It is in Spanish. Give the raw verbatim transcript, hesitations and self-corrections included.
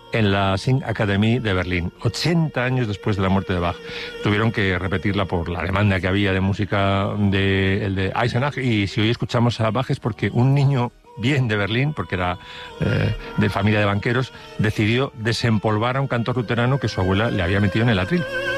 en la Singakademie de Berlín, ochenta años después de la muerte de Bach. Tuvieron que repetirla por la demanda que había de música de, el de Eisenach, y si hoy escuchamos a Bach es porque un niño bien de Berlín, porque era eh, de familia de banqueros, decidió desempolvar a un cantor luterano que su abuela le había metido en el atril.